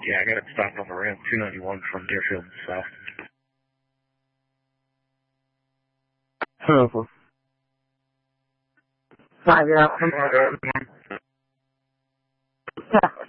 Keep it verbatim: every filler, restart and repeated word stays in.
Yeah, I got it stopped on the ramp, two ninety-one from Deerfield South. Hello. Five, yeah. Yeah.